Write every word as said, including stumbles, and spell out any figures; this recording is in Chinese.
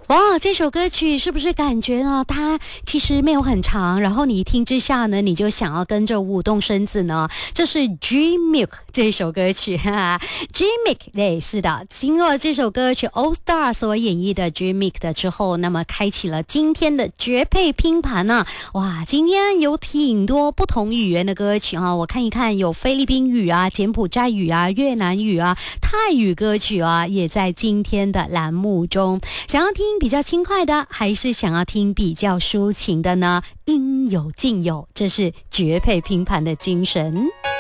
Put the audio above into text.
哇，这首歌曲是不是感觉呢？它其实没有很长，然后你一听之下呢，你就想要跟着舞动身子呢？这是 G-Milk 这首歌曲哈 ，G-Milk 对，是的，经过这首歌曲 All Star 所演绎的 G-Milk 的之后，那么开启了今天的绝配拼盘呢、啊。哇，今天有挺多不同语言的歌曲啊，我看一看，有菲律宾语啊、柬埔寨语啊、越南语啊、泰语歌曲啊，也在今天的栏目中。想要听比较轻快的，还是想要听比较抒情的呢？应有尽有，这是绝配拼盘的精神。